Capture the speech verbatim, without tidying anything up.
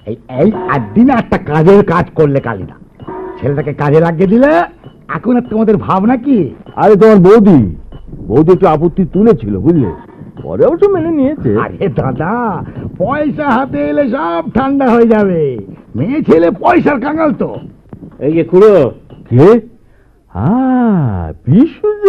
এই এই একদিনে একটা কাজের কাজ করলে কালিদা, ছেলেটাকে কাজে লাগিয়ে দিলে। এখন আর তোমাদের ভাবনা কি? আরে তোমার বৌদি বৌদি একটু আপত্তি তুলেছিল বুঝলে, পরে অবশ্য মেনে নিয়েছে। আরে দাদা, পয়সা হাতে এলে সব ঠান্ডা হয়ে যাবে। মেয়ে ছেলে পয়সার কাঙাল তো। এই যে খুড়ো কে? হ্যাঁ, বিশু